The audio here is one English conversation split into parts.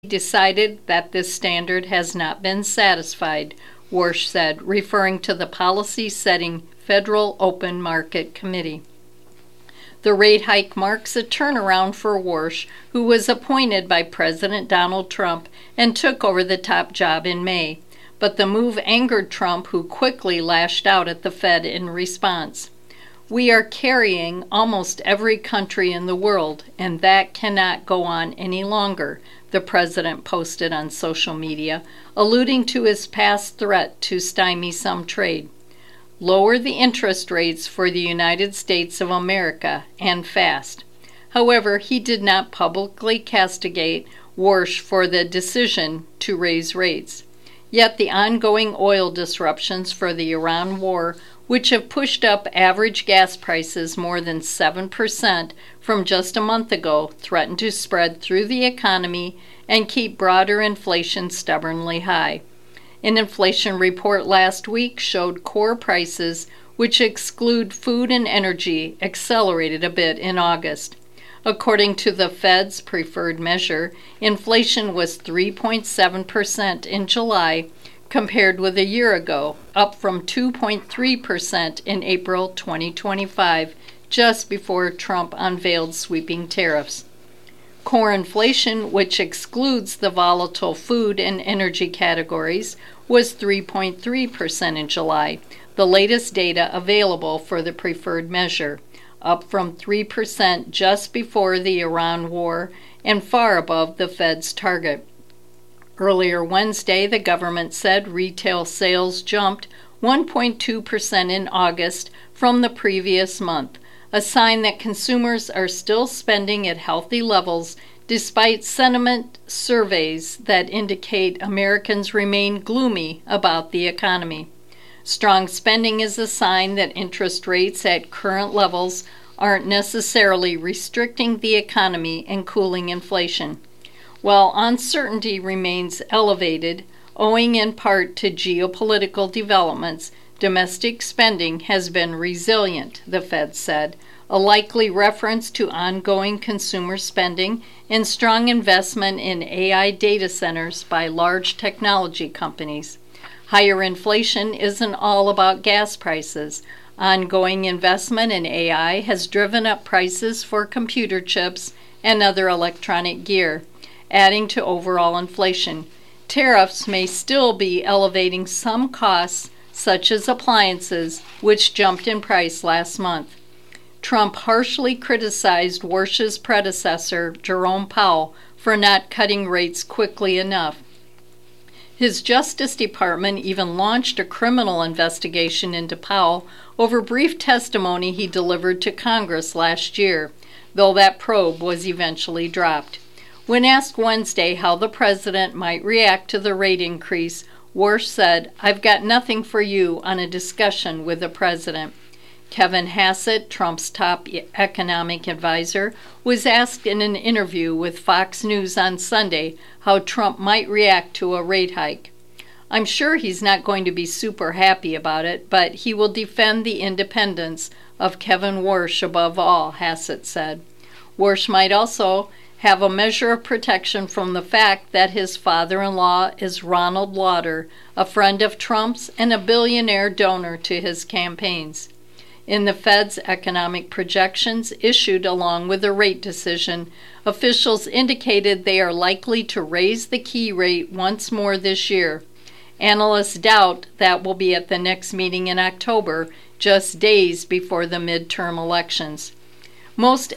decided that this standard has not been satisfied, Warsh said, referring to the policy-setting Federal Open Market Committee. The rate hike marks a turnaround for Warsh, who was appointed by President Donald Trump and took over the top job in May. But the move angered Trump, who quickly lashed out at the Fed in response. "We are carrying almost every country in the world, and that cannot go on any longer," the president posted on social media, alluding to his past threat to stymie some trade. "Lower the interest rates for the United States of America, and fast." However, he did not publicly castigate Warsh for the decision to raise rates. Yet the ongoing oil disruptions for the Iran war, which have pushed up average gas prices more than 7% from just a month ago, threaten to spread through the economy and keep broader inflation stubbornly high. An inflation report last week showed core prices, which exclude food and energy, accelerated a bit in August. According to the Fed's preferred measure, inflation was 3.7% in July, compared with a year ago, up from 2.3% in April 2025, just before Trump unveiled sweeping tariffs. Core inflation, which excludes the volatile food and energy categories, was 3.3% in July, the latest data available for the preferred measure, up from 3% just before the Iran war and far above the Fed's target. Earlier Wednesday, the government said retail sales jumped 1.2% in August from the previous month, a sign that consumers are still spending at healthy levels despite sentiment surveys that indicate Americans remain gloomy about the economy. Strong spending is a sign that interest rates at current levels aren't necessarily restricting the economy and cooling inflation. While uncertainty remains elevated, owing in part to geopolitical developments, domestic spending has been resilient, the Fed said, a likely reference to ongoing consumer spending and strong investment in AI data centers by large technology companies. Higher inflation isn't all about gas prices. Ongoing investment in AI has driven up prices for computer chips and other electronic gear, adding to overall inflation. Tariffs may still be elevating some costs, such as appliances, which jumped in price last month. Trump harshly criticized Warsh's predecessor, Jerome Powell, for not cutting rates quickly enough. His Justice Department even launched a criminal investigation into Powell over brief testimony he delivered to Congress last year, though that probe was eventually dropped. When asked Wednesday how the president might react to the rate increase, Warsh said, "I've got nothing for you on a discussion with the president." Kevin Hassett, Trump's top economic advisor, was asked in an interview with Fox News on Sunday how Trump might react to a rate hike. "I'm sure he's not going to be super happy about it, but he will defend the independence of Kevin Warsh above all," Hassett said. Warsh might also have a measure of protection from the fact that his father-in-law is Ronald Lauder, a friend of Trump's and a billionaire donor to his campaigns. In the Fed's economic projections issued along with the rate decision, officials indicated they are likely to raise the key rate once more this year. Analysts doubt that will be at the next meeting in October, just days before the midterm elections. Most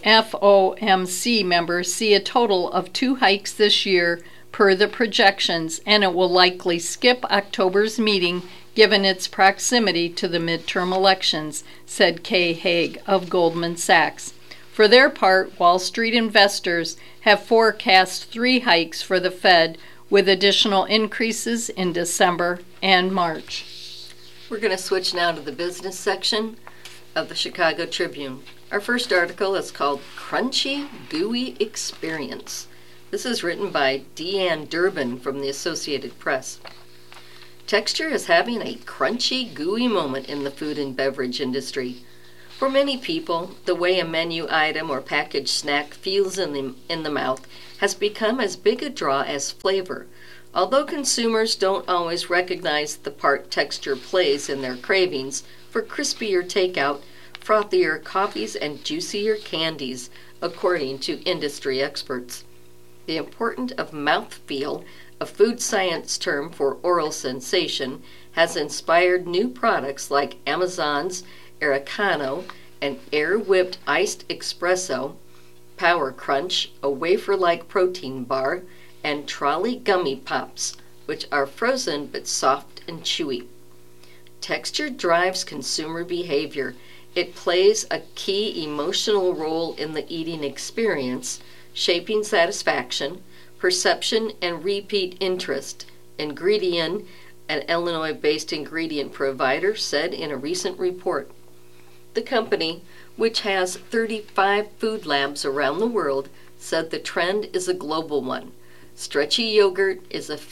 FOMC members see a total of 2 hikes this year per the projections, and it will likely skip October's meeting given its proximity to the midterm elections, said Kay Haig of Goldman Sachs. For their part, Wall Street investors have forecast 3 hikes for the Fed, with additional increases in December and March. We're going to switch now to the business section of the Chicago Tribune. Our first article is called Crunchy, Gooey Experience. This is written by Deanne Durbin from the Associated Press. Texture is having a crunchy, gooey moment in the food and beverage industry. For many people, the way a menu item or packaged snack feels in the mouth has become as big a draw as flavor. Although consumers don't always recognize the part texture plays in their cravings for crispier takeout, frothier coffees, and juicier candies, according to industry experts. The importance of mouthfeel, a food science term for oral sensation, has inspired new products like Amazon's Americano, an air-whipped iced espresso, Power Crunch, a wafer-like protein bar, and Trolley Gummy Pops, which are frozen but soft and chewy. Texture drives consumer behavior. It plays a key emotional role in the eating experience, shaping satisfaction, perception, and repeat interest. Ingredion, an Illinois-based ingredient provider, said in a recent report. The company, which has 35 food labs around the world, said the trend is a global one. Stretchy yogurt is a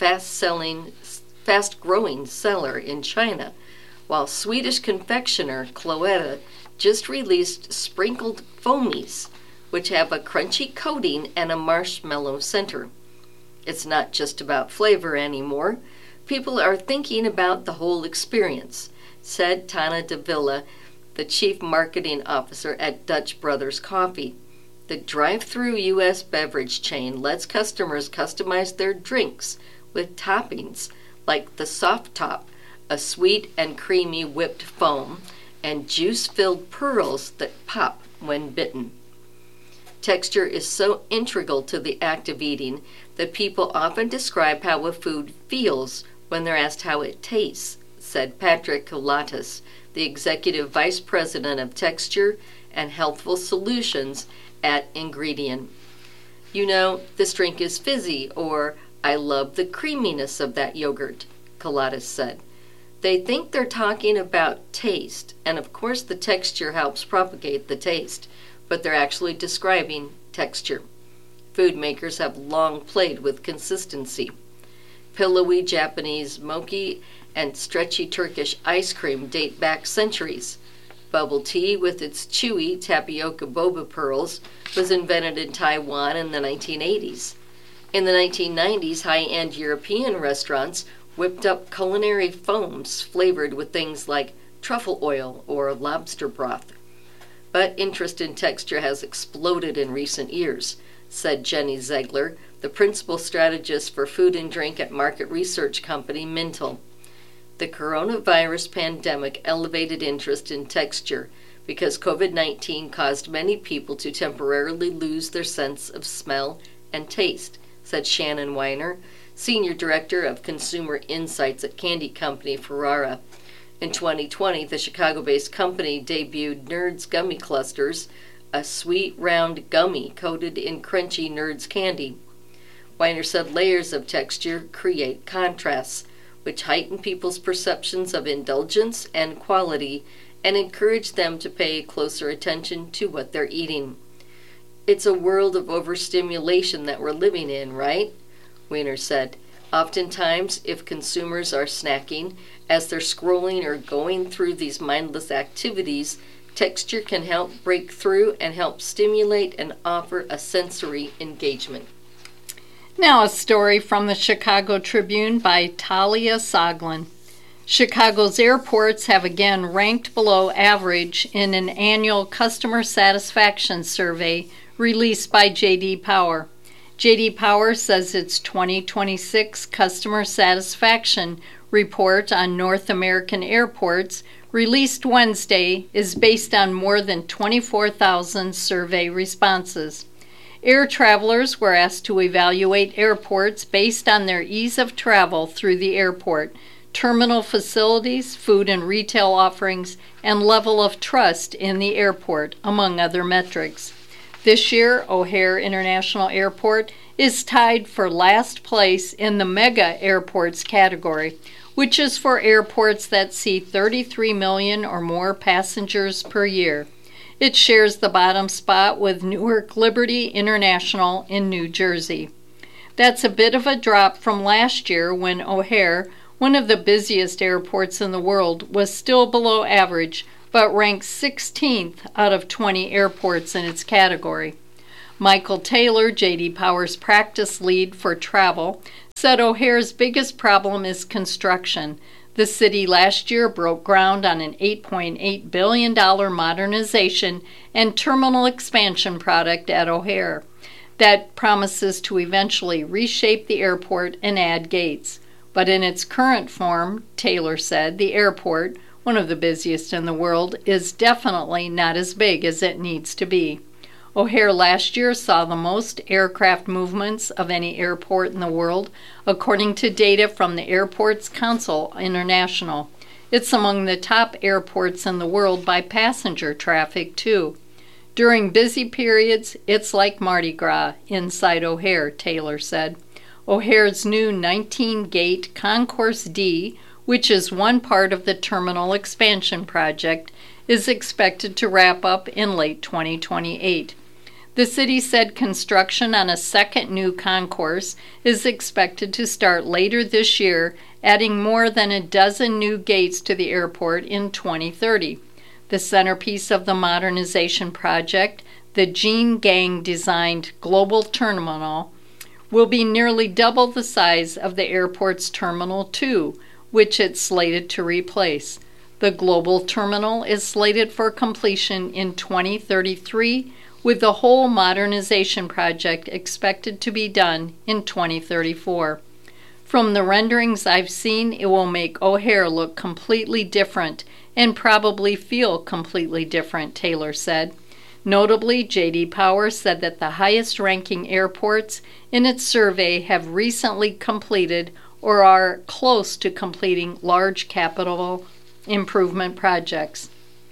fast-growing seller in China, while Swedish confectioner Cloetta just released sprinkled foamies, which have a crunchy coating and a marshmallow center. It's not just about flavor anymore. People are thinking about the whole experience, said Tana de Villa, the chief marketing officer at Dutch Brothers Coffee. The drive-through U.S. beverage chain lets customers customize their drinks with toppings like the Soft Top, a sweet and creamy whipped foam, and juice-filled pearls that pop when bitten. Texture is so integral to the act of eating that people often describe how a food feels when they're asked how it tastes, said Patrick Kolatis, the Executive Vice President of Texture and Healthful Solutions at Ingredion. You know, this drink is fizzy, or I love the creaminess of that yogurt, Kolatis said. They think they're talking about taste, and of course the texture helps propagate the taste, but they're actually describing texture. Food makers have long played with consistency. Pillowy Japanese mochi and stretchy Turkish ice cream date back centuries. Bubble tea, with its chewy tapioca boba pearls, was invented in Taiwan in the 1980s. In the 1990s, high-end European restaurants whipped up culinary foams flavored with things like truffle oil or lobster broth. But interest in texture has exploded in recent years, said Jenny Zegler, the principal strategist for food and drink at market research company Mintel. The coronavirus pandemic elevated interest in texture because COVID-19 caused many people to temporarily lose their sense of smell and taste, said Shannon Weiner, Senior Director of Consumer Insights at candy company Ferrara. In 2020, the Chicago-based company debuted Nerds Gummy Clusters, a sweet, round gummy coated in crunchy Nerds candy. Weiner said layers of texture create contrasts, which heighten people's perceptions of indulgence and quality and encourage them to pay closer attention to what they're eating. It's a world of overstimulation that we're living in, right? Weiner said. Oftentimes, if consumers are snacking, as they're scrolling or going through these mindless activities, texture can help break through and help stimulate and offer a sensory engagement. Now a story from the Chicago Tribune by Talia Soglin. Chicago's airports have again ranked below average in an annual customer satisfaction survey released by J.D. Power. J.D. Power says its 2026 customer satisfaction report on North American airports, released Wednesday, is based on more than 24,000 survey responses. Air travelers were asked to evaluate airports based on their ease of travel through the airport, terminal facilities, food and retail offerings, and level of trust in the airport, among other metrics. This year, O'Hare International Airport is tied for last place in the mega airports category, which is for airports that see 33 million or more passengers per year. It shares the bottom spot with Newark Liberty International in New Jersey. That's a bit of a drop from last year when O'Hare, one of the busiest airports in the world, was still below average, but ranks 16th out of 20 airports in its category. Michael Taylor, J.D. Power's practice lead for travel, said O'Hare's biggest problem is construction. The city last year broke ground on an $8.8 billion modernization and terminal expansion project at O'Hare that promises to eventually reshape the airport and add gates. But in its current form, Taylor said, the airport, one of the busiest in the world, is definitely not as big as it needs to be. O'Hare last year saw the most aircraft movements of any airport in the world, according to data from the Airports Council International. It's among the top airports in the world by passenger traffic, too. During busy periods, it's like Mardi Gras inside O'Hare, Taylor said. O'Hare's new 19-gate Concourse D, which is one part of the terminal expansion project, is expected to wrap up in late 2028. The city said construction on a second new concourse is expected to start later this year, adding more than a dozen new gates to the airport in 2030. The centerpiece of the modernization project, the Jean Gang-designed Global Terminal, will be nearly double the size of the airport's Terminal 2, which it's slated to replace. The Global Terminal is slated for completion in 2033, with the whole modernization project expected to be done in 2034. From the renderings I've seen, it will make O'Hare look completely different and probably feel completely different, Taylor said. Notably, J.D. Power said that the highest-ranking airports in its survey have recently completed or are close to completing large capital improvement projects.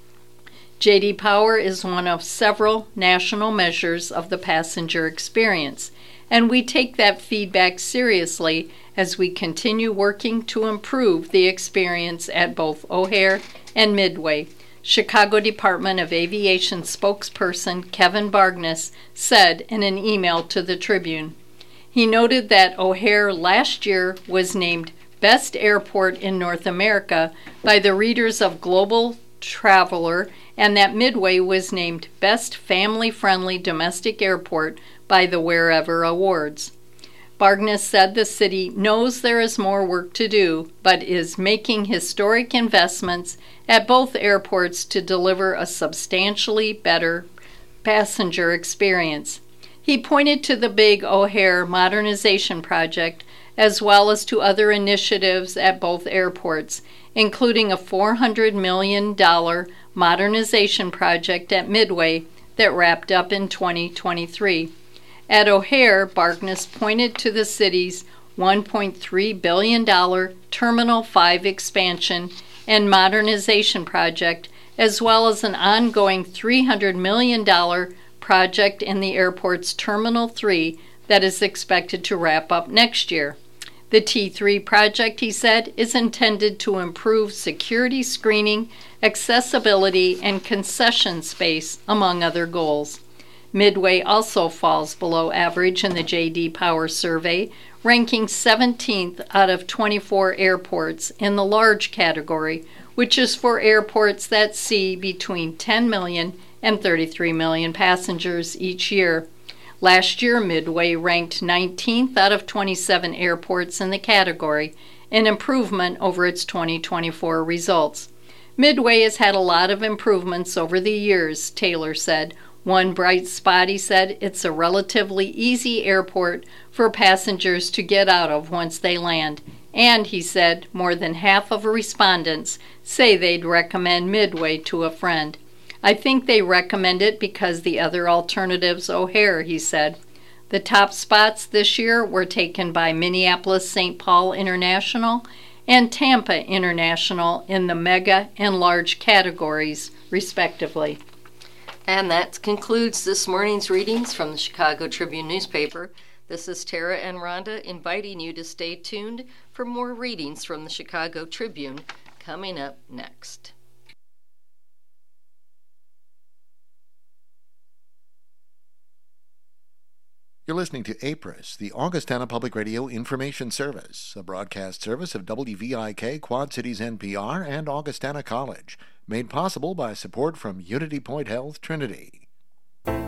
J.D. Power is one of several national measures of the passenger experience, and we take that feedback seriously as we continue working to improve the experience at both O'Hare and Midway. Chicago Department of Aviation spokesperson Kevin Bargness said in an email to the Tribune. He noted that O'Hare last year was named Best Airport in North America by the readers of Global Traveler, and that Midway was named Best Family-Friendly Domestic Airport by the Wherever Awards. Bargness said the city knows there is more work to do, but is making historic investments at both airports to deliver a substantially better passenger experience. He pointed to the big O'Hare modernization project as well as to other initiatives at both airports, including a $400 million modernization project at Midway that wrapped up in 2023. At O'Hare, Bargness pointed to the city's $1.3 billion Terminal 5 expansion and modernization project, as well as an ongoing $300 million project in the airport's Terminal 3 that is expected to wrap up next year. The T3 project, he said, is intended to improve security screening, accessibility, and concession space, among other goals. Midway also falls below average in the J.D. Power survey, ranking 17th out of 24 airports in the large category, which is for airports that see between 10 million and 33 million passengers each year. Last year, Midway ranked 19th out of 27 airports in the category, an improvement over its 2024 results. Midway has had a lot of improvements over the years, Taylor said. One bright spot, he said, it's a relatively easy airport for passengers to get out of once they land. And, he said, more than half of respondents say they'd recommend Midway to a friend. I think they recommend it because the other alternative's O'Hare, he said. The top spots this year were taken by Minneapolis-St. Paul International and Tampa International in the mega and large categories, respectively. And that concludes this morning's readings from the Chicago Tribune newspaper. This is Tara and Rhonda inviting you to stay tuned for more readings from the Chicago Tribune coming up next. You're listening to APRIS, the Augustana Public Radio Information Service, a broadcast service of WVIK, Quad Cities NPR, and Augustana College. made possible by support from Unity Point Health Trinity.